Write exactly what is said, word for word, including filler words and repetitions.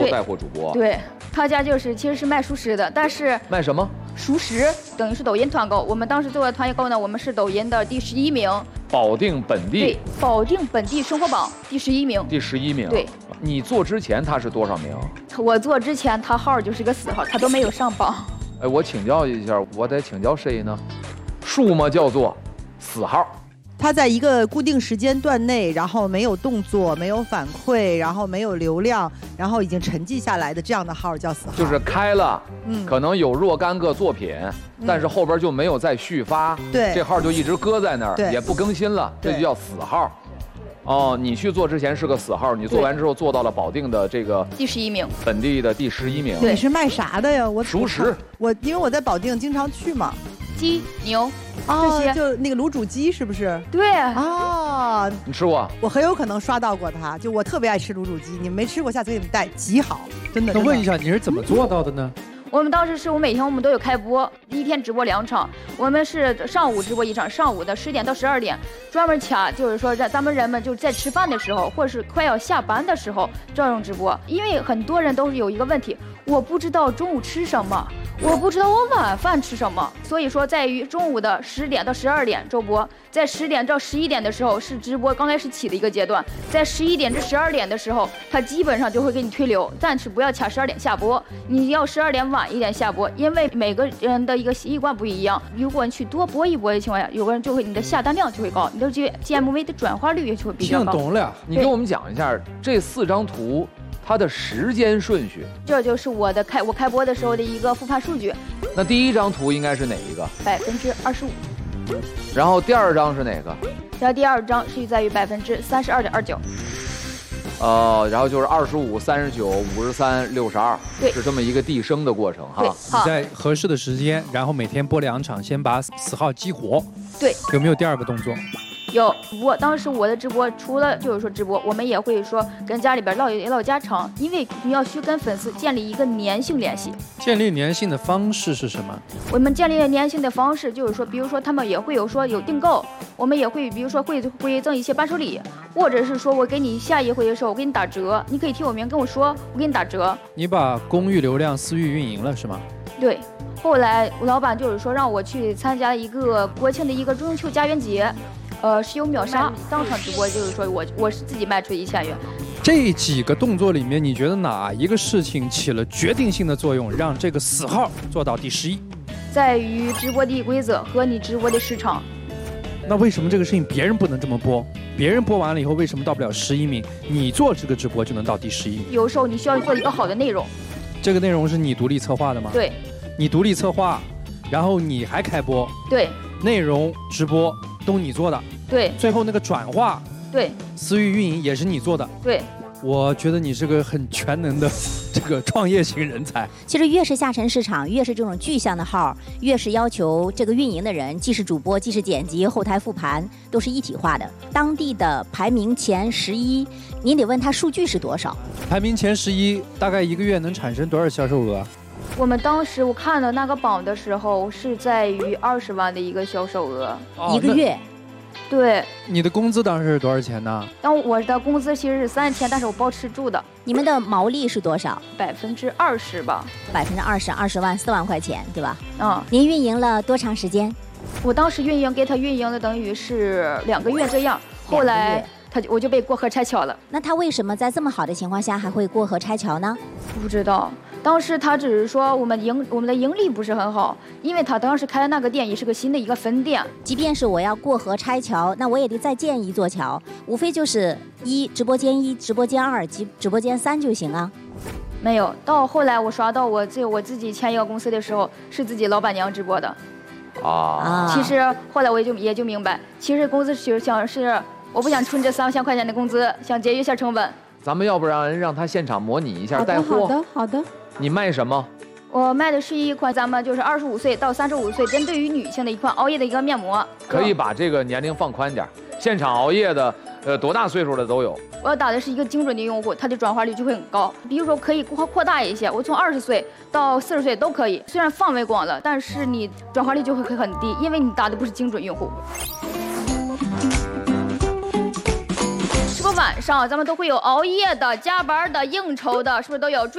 带货主播。 对，他家就是其实是卖熟食的，但是卖什么？ 熟食，等于是抖音团购。我们当时做的团购呢，我们是抖音的第十一名。 保定本地。 对，保定本地生活榜第十一名。 第十一名。 对。 你做之前他是多少名？ 我做之前他号就是个死号，他都没有上榜。 哎，我请教一下，我得请教谁呢？数么叫做死号？ 他在一个固定时间段内，然后没有动作，没有反馈，然后没有流量，然后已经沉寂下来的这样的号叫死号。 就是开了，嗯，可能有若干个作品，嗯、但是后边就没有再续发， 对， 这号就一直搁在那儿，也不更新了，这就叫死号。哦，你去做之前是个死号，你做完之后做到了保定的这个第十一名， 本地的第十一名。 你是卖啥的呀？我熟食。 我因为我在保定经常去嘛。 鸡、牛这些， 就那个卤煮鸡是不是？ 对啊， 你吃过？ 我很有可能刷到过它，就我特别爱吃卤煮鸡，你们没吃过，下次给你们带，极好，真的。 那问一下，你是怎么做到的呢？ 我们当时是我每天我们都有开播，一天直播两场，我们是上午直播一场，上午的十点到十二点，专门卡就是说让咱们人们就在吃饭的时候，或者是快要下班的时候照样直播，因为很多人都是有一个问题，我不知道中午吃什么。我不知道我晚饭吃什么，所以说在于中午的十点到十二点周播，在十点到十一点的时候是直播刚开始起的一个阶段，在十一点至十二点的时候，它基本上就会给你推流，但是不要卡十二点下播，你要十二点晚一点下播，因为每个人的一个习惯不一样。如果你去多播一播的情况下，有个人就会你的下单量就会高，你的这 G M V 的转化率也就会比较高。 听懂了， 你跟我们讲一下这四张图。它的时间顺序， 这就是我的开我开播的时候的一个复盘数据。 那第一张图应该是哪一个？ 百分之二十五。 然后第二张是哪个？ 然后第二张是在于百分之三十二点二九。 呃，然后就是二十五、三十九、五十三、六十二， 对， 是这么一个递升的过程哈。 你在合适的时间，然后每天播两场，先把死号激活。 对， 有没有第二个动作？ 有，我当时我的直播除了就是说直播，我们也会说跟家里边唠一唠家常，因为你要去跟粉丝建立一个粘性联系。 建立粘性的方式是什么？ 我们建立粘性的方式就是说，比如说他们也会有说有订购，我们也会比如说会会赠一些伴手礼，或者是说我给你下一回的时候我给你打折，你可以提我名跟我说，我给你打折。 你把公域流量私域运营了是吗？ 对，后来我老板就是说让我去参加一个国庆的一个中秋佳缘节。呃，是有秒杀，当场直播就是说我我是自己卖出一千元。 这几个动作里面，你觉得哪一个事情起了决定性的作用，让这个死号做到第十一？ 在于直播的规则和你直播的市场。 那为什么这个事情别人不能这么播？别人播完了以后，为什么到不了十一名？你做这个直播就能到第十一？ 有时候你需要做一个好的内容。 这个内容是你独立策划的吗？ 对。 你独立策划，然后你还开播。 对。 内容直播。都你做的， 对， 最后那个转化， 对， 私域运营也是你做的， 对， 我觉得你是个很全能的这个创业型人才。 其实越是下沉市场，越是这种具象的号，越是要求这个运营的人既是主播，既是剪辑、后台复盘，都是一体化的。当地的排名前十一，你得问他数据是多少。 排名前十一，大概一个月能产生多少销售额？ 我们当时我看到那个榜的时候，是在于二十万的一个销售额， 哦、 一个月。 对。 你的工资当时是多少钱呢？ 但我的工资其实是三千，但是我包吃住的。 你们的毛利是多少？ 百分之二十吧。 百分之二十，二十万，四万块钱，对吧？ 嗯。 您运营了多长时间？ 我当时运营给他运营的等于是两个月这样，后来他就我就被过河拆桥了。 那他为什么在这么好的情况下还会过河拆桥呢？ 不知道。当时他只是说我们盈我们的盈利不是很好，因为他当时开的那个店也是个新的一个分店。 即便是我要过河拆桥，那我也得再建一座桥，无非就是一直播间一、直播间二及直播间三就行啊。 没有，到后来我刷到我自我自己签一个公司的时候，是自己老板娘直播的。 啊。 其实后来我也就也就明白，其实公司是想是我不想出你这三千块钱的工资，想节约一下成本。 咱们要不然让他现场模拟一下带货？好的，好的。 你卖什么？ 我卖的是一款咱们就是二十五岁到三十五岁，针对于女性的一款熬夜的一个面膜。 可以把这个年龄放宽点，现场熬夜的，呃，多大岁数的都有。 我要打的是一个精准的用户，它的转化率就会很高。比如说可以扩扩大一些，我从二十岁到四十岁都可以。虽然范围广了，但是你转化率就会很低，因为你打的不是精准用户。是不是晚上咱们都会有熬夜的、加班的、应酬的，是不是都有？